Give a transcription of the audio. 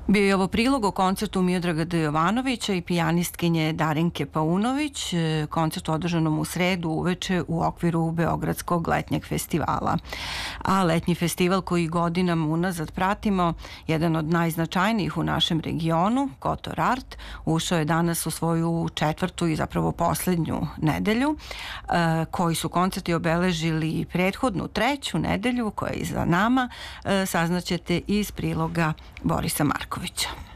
Bio je ovo prilog o koncertu Miodraga D. Jovanovića i pijanistkinje Darinke Paunović, koncertu održanom u sredu uveče u okviru Beogradskog letnjeg festivala. A letnji festival koji godinama unazad pratimo, jedan od najznačajnijih u našem regionu, Kotor Art, ušao je danas u svoju četvrtu i zapravo poslednju nedelju, koji su koncerti obeležili prethodnu treću nedelju koja je iza nama, saznaćete iz priloga Borisa Markovića.